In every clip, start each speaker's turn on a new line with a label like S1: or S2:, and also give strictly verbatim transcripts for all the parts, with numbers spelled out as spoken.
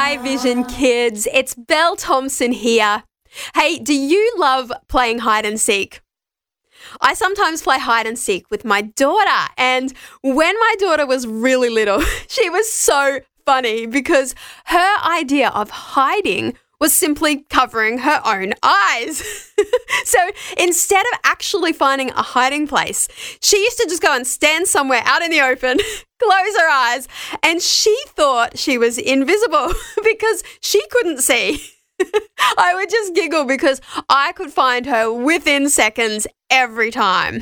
S1: Hi, Vision Kids. It's Belle Thompson here. Hey, do you love playing hide and seek? I sometimes play hide and seek with my daughter, and when my daughter was really little, she was so funny because her idea of hiding was simply covering her own eyes. So instead of actually finding a hiding place, she used to just go and stand somewhere out in the open, close her eyes, and she thought she was invisible because she couldn't see. I would just giggle because I could find her within seconds every time.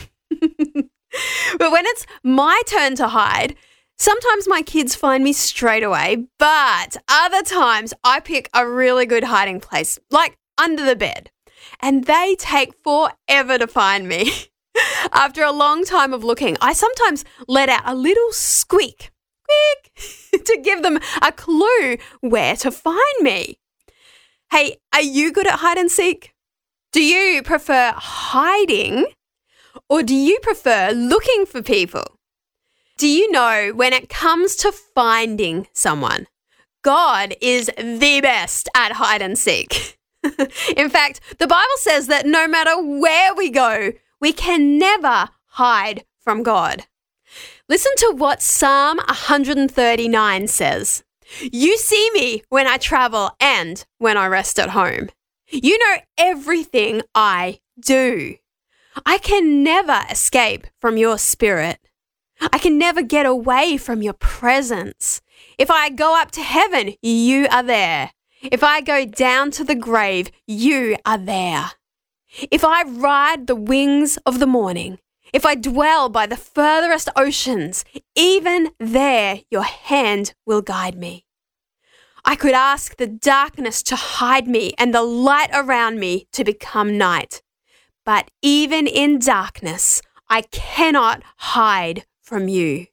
S1: But when it's my turn to hide, sometimes my kids find me straight away, but other times I pick a really good hiding place, like under the bed, and they take forever to find me. After a long time of looking, I sometimes let out a little squeak, squeak, to give them a clue where to find me. Hey, are you good at hide and seek? Do you prefer hiding or do you prefer looking for people? Do you know when it comes to finding someone, God is the best at hide and seek. In fact, the Bible says that no matter where we go, we can never hide from God. Listen to what Psalm one thirty-nine says. You see me when I travel and when I rest at home. You know everything I do. I can never escape from your spirit. I can never get away from your presence. If I go up to heaven, you are there. If I go down to the grave, you are there. If I ride the wings of the morning, if I dwell by the furthest oceans, even there your hand will guide me. I could ask the darkness to hide me and the light around me to become night. But even in darkness, I cannot hide from you.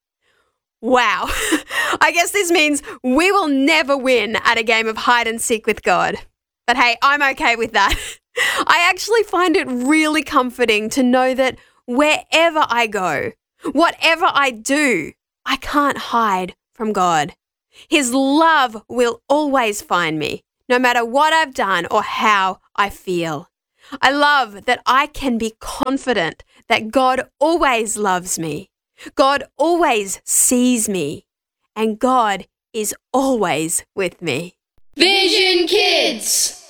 S1: Wow. I guess this means we will never win at a game of hide and seek with God. But hey, I'm okay with that. I actually find it really comforting to know that wherever I go, whatever I do, I can't hide from God. His love will always find me, no matter what I've done or how I feel. I love that I can be confident that God always loves me. God always sees me, and God is always with me.
S2: Vision Kids!